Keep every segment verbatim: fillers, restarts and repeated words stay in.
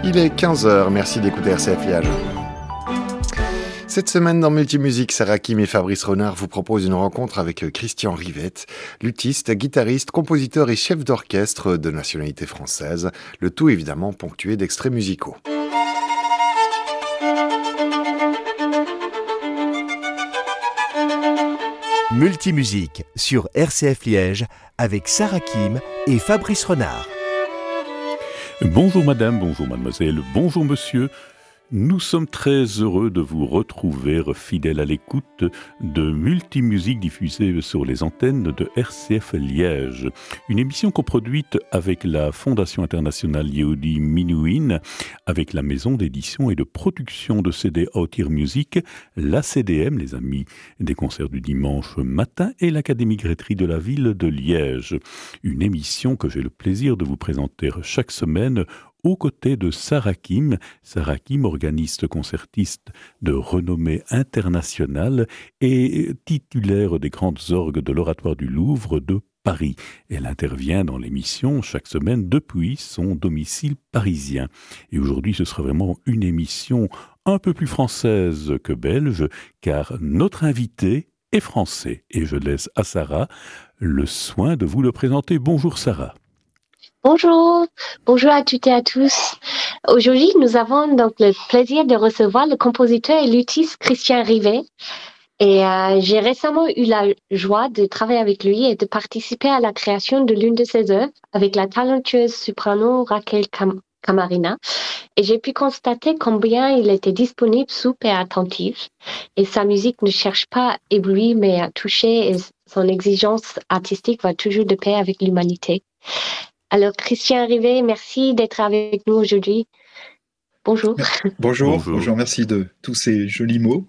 Il est quinze heures, merci d'écouter R C F Liège. Cette semaine dans Multimusique, Sarah Kim et Fabrice Renard vous proposent une rencontre avec Christian Rivette, luthiste, guitariste, compositeur et chef d'orchestre de nationalité française, le tout évidemment ponctué d'extraits musicaux. Multimusique sur R C F Liège avec Sarah Kim et Fabrice Renard. Bonjour madame, bonjour mademoiselle, bonjour monsieur. Nous sommes très heureux de vous retrouver fidèles à l'écoute de Multimusique diffusée sur les antennes de R C F Liège. Une émission coproduite avec la Fondation internationale Yehudi Menuhin, avec la maison d'édition et de production de C D Otir Music, l'A C D M, les amis des concerts du dimanche matin, et l'Académie Grétry de la ville de Liège. Une émission que j'ai le plaisir de vous présenter chaque semaine aux côtés de Sarah Kim. Sarah Kim, organiste concertiste de renommée internationale et titulaire des grandes orgues de l'Oratoire du Louvre de Paris. Elle intervient dans l'émission chaque semaine depuis son domicile parisien. Et aujourd'hui, ce sera vraiment une émission un peu plus française que belge, car notre invité est français. Et je laisse à Sarah le soin de vous le présenter. Bonjour Sarah. Bonjour, bonjour à toutes et à tous. Aujourd'hui, nous avons donc le plaisir de recevoir le compositeur et luthiste Christian Rivette. Et euh, j'ai récemment eu la joie de travailler avec lui et de participer à la création de l'une de ses œuvres avec la talentueuse soprano Raquel Cam- Camarina. Et j'ai pu constater combien il était disponible, souple et attentif. Et sa musique ne cherche pas à éblouir, mais à toucher. Et son exigence artistique va toujours de pair avec l'humanité. Alors, Christian Rivette, merci d'être avec nous aujourd'hui. Bonjour. Bonjour, bonjour, bonjour, merci de tous ces jolis mots.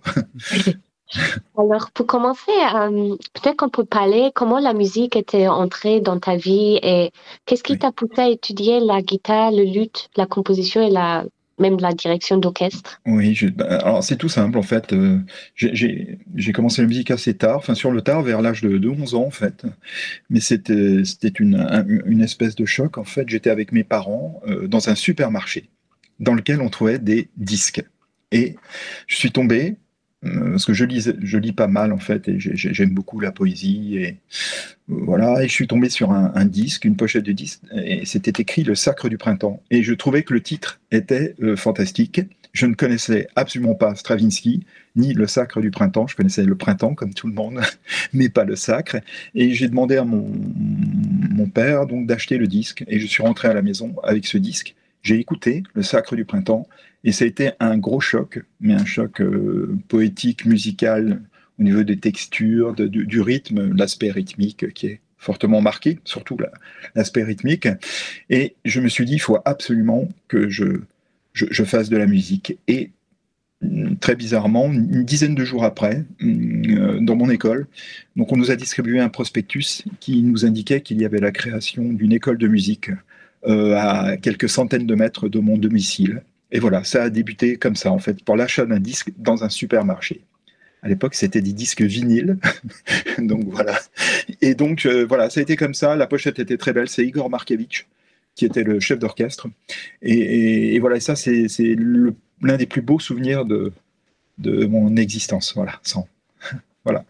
Alors, pour commencer, euh, peut-être qu'on peut parler comment la musique était entrée dans ta vie et qu'est-ce qui oui. t'a poussé à étudier la guitare, le luth, la composition et la, même la direction d'orchestre? Oui, je, alors c'est tout simple en fait. Euh, j'ai, j'ai, j'ai commencé la musique assez tard, enfin sur le tard, vers l'âge de, de onze ans en fait. Mais c'était, c'était une, un, une espèce de choc en fait. J'étais avec mes parents euh, dans un supermarché dans lequel on trouvait des disques. Et je suis tombé, euh, parce que je lis, je lis pas mal en fait, et j'ai, j'aime beaucoup la poésie, et euh, voilà, et je suis tombé sur un, un disque, une pochette de disque, et c'était écrit Le Sacre du Printemps. Et je trouvais que le titre était euh, fantastique. Je ne connaissais absolument pas Stravinsky, ni Le Sacre du Printemps. Je connaissais le printemps, comme tout le monde, mais pas le sacre. Et j'ai demandé à mon, mon père donc d'acheter le disque, et je suis rentré à la maison avec ce disque. J'ai écouté Le Sacre du Printemps, et ça a été un gros choc, mais un choc euh, poétique, musical, au niveau des textures, de, du, du rythme, l'aspect rythmique qui est fortement marqué, surtout la, l'aspect rythmique. Et je me suis dit, il faut absolument que je, je, je fasse de la musique. Et très bizarrement, une dizaine de jours après, euh, dans mon école, donc on nous a distribué un prospectus qui nous indiquait qu'il y avait la création d'une école de musique Euh, à quelques centaines de mètres de mon domicile. Et voilà, ça a débuté comme ça, en fait, pour l'achat d'un disque dans un supermarché. À l'époque, c'était des disques vinyles. Donc voilà. Et donc, euh, voilà, ça a été comme ça. La pochette était très belle. C'est Igor Markevitch qui était le chef d'orchestre. Et, et, et voilà, ça, c'est, c'est le, l'un des plus beaux souvenirs de, de mon existence. Voilà, sans... voilà.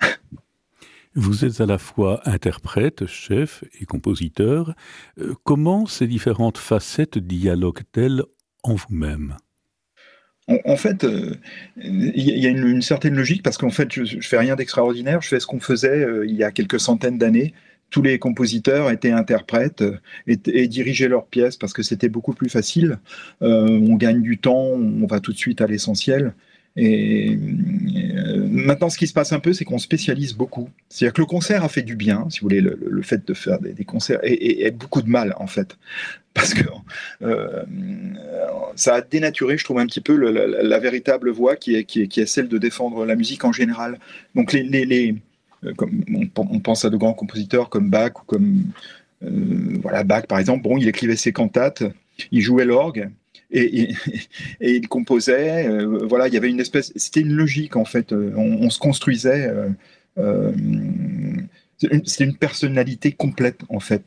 Vous êtes à la fois interprète, chef et compositeur. Euh, comment ces différentes facettes dialoguent-elles en vous-même ? En, en fait, il euh, y a une, une certaine logique parce qu'en fait, je ne fais rien d'extraordinaire. Je fais ce qu'on faisait euh, il y a quelques centaines d'années. Tous les compositeurs étaient interprètes euh, et, et dirigeaient leurs pièces parce que c'était beaucoup plus facile. Euh, on gagne du temps, on va tout de suite à l'essentiel. Et euh, maintenant, ce qui se passe un peu, c'est qu'on spécialise beaucoup. C'est-à-dire que le concert a fait du bien, si vous voulez, le, le fait de faire des, des concerts, et, et, et beaucoup de mal, en fait. Parce que euh, ça a dénaturé, je trouve, un petit peu le, la, la véritable voix qui est, qui, est, qui est celle de défendre la musique en général. Donc, les, les, les, comme on, on pense à de grands compositeurs comme Bach, ou comme euh, voilà, Bach, par exemple. Bon, il écrivait ses cantates, il jouait l'orgue, Et, et, et il composait, euh, voilà, il y avait une espèce, c'était une logique en fait, on, on se construisait euh, euh, c'est une, c'est une personnalité complète, en fait,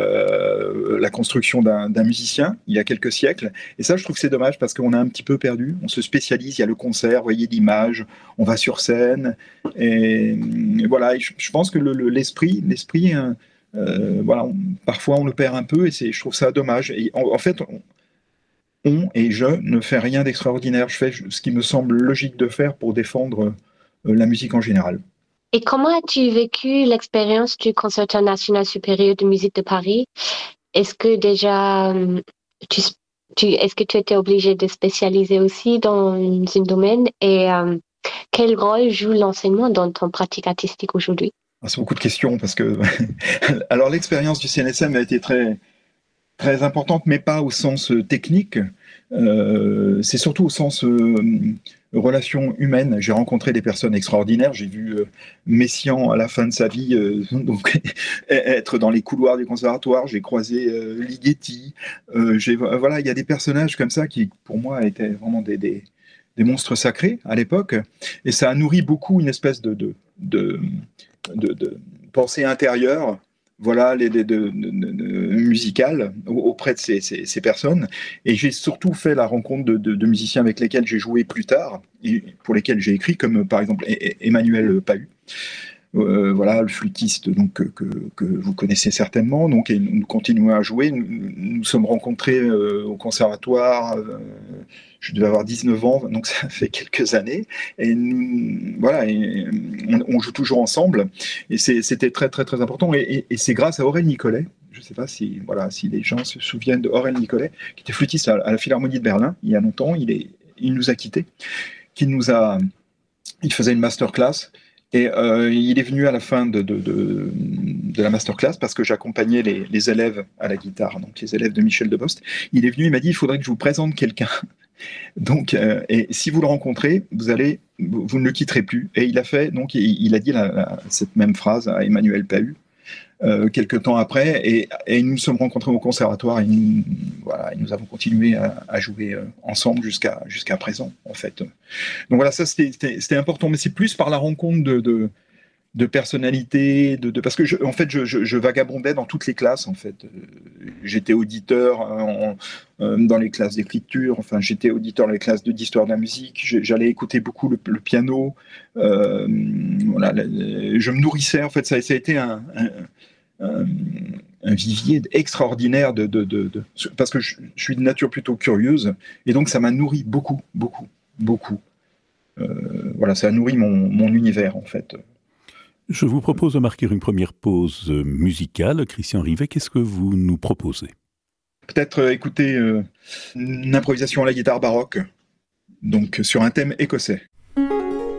la, la construction d'un, d'un musicien, il y a quelques siècles. Et ça, je trouve que c'est dommage, parce qu'on a un petit peu perdu. On se spécialise, il y a le concert, vous voyez l'image, on va sur scène. Et, et voilà, et je, je pense que le, le, l'esprit, l'esprit euh, euh, voilà, on, parfois on le perd un peu, et c'est, je trouve ça dommage. Et en, en fait, on, on et je ne fais rien d'extraordinaire. Je fais ce qui me semble logique de faire pour défendre euh, la musique en général. Et comment as-tu vécu l'expérience du Conservatoire national supérieur de musique de Paris? Est-ce que déjà, euh, tu, tu, est-ce que tu étais obligé de spécialiser aussi dans un domaine? Et euh, quel rôle joue l'enseignement dans ton pratique artistique aujourd'hui? Ah, c'est beaucoup de questions, parce que alors l'expérience du C N S M a été très très importante, mais pas au sens technique. Euh, c'est surtout au sens euh, relations humaines. J'ai rencontré des personnes extraordinaires. J'ai vu euh, Messiaen à la fin de sa vie euh, donc, être dans les couloirs du conservatoire. J'ai croisé euh, Ligeti. Euh, j'ai, voilà, il y a des personnages comme ça qui, pour moi, étaient vraiment des, des, des monstres sacrés à l'époque. Et ça a nourri beaucoup une espèce de, de, de, de, de pensée intérieure. Voilà, les, les, de, de, de, de, musicales auprès de ces, ces, ces personnes. Et j'ai surtout fait la rencontre de, de, de musiciens avec lesquels j'ai joué plus tard, et pour lesquels j'ai écrit, comme par exemple Emmanuel Pahud. Euh, voilà, le flûtiste donc, que, que, que vous connaissez certainement. Donc, et nous continuons à jouer. Nous nous sommes rencontrés euh, au conservatoire. Euh, je devais avoir dix-neuf ans, donc ça fait quelques années. Et nous, voilà, et on, on joue toujours ensemble. Et c'est, c'était très, très, très important. Et, et, et c'est grâce à Aurel Nicolet. Je ne sais pas si, voilà, si les gens se souviennent de Aurel Nicolet, qui était flûtiste à, à la Philharmonie de Berlin il y a longtemps. Il, est, il nous a quittés. Qui nous a, il faisait une masterclass. Et euh, il est venu à la fin de, de, de, de la masterclass, parce que j'accompagnais les, les élèves à la guitare, donc les élèves de Michel Debost. Il est venu, il m'a dit, il faudrait que je vous présente quelqu'un. Donc, euh, et si vous le rencontrez, vous allez, vous ne le quitterez plus. Et il a fait, donc, il, il a dit la, la, cette même phrase à Emmanuel Pahud, euh, quelques temps après, et, et nous nous sommes rencontrés au conservatoire, et nous, voilà, et nous avons continué à, à jouer euh, ensemble jusqu'à jusqu'à présent, en fait. Donc voilà, ça c'était, c'était, c'était important, mais c'est plus par la rencontre de, de, de personnalités, de, de, parce que je, en fait, je, je, je vagabondais dans toutes les classes, en fait. J'étais auditeur en, en, dans les classes d'écriture, enfin, j'étais auditeur dans les classes de, d'histoire de la musique, j'allais écouter beaucoup le, le piano, euh, voilà, je me nourrissais, en fait, ça, ça a été un, un Un, un vivier extraordinaire de, de, de, de parce que je, je suis de nature plutôt curieuse, et donc ça m'a nourri beaucoup, beaucoup, beaucoup. Euh, voilà, ça a nourri mon, mon univers, en fait. Je vous propose de marquer une première pause musicale. Christian Rivet, qu'est-ce que vous nous proposez? Peut-être euh, écouter euh, une improvisation à la guitare baroque, donc sur un thème écossais.